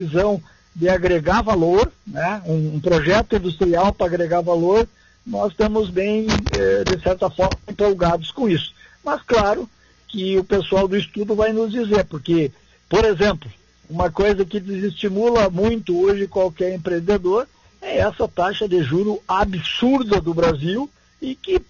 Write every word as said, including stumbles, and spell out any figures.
visão de agregar valor, né, um, um projeto industrial para agregar valor, nós estamos bem, eh, de certa forma, empolgados com isso. Mas, claro, que o pessoal do estudo vai nos dizer, porque, por exemplo, uma coisa que desestimula muito hoje qualquer empreendedor é essa taxa de juro absurda do Brasil e que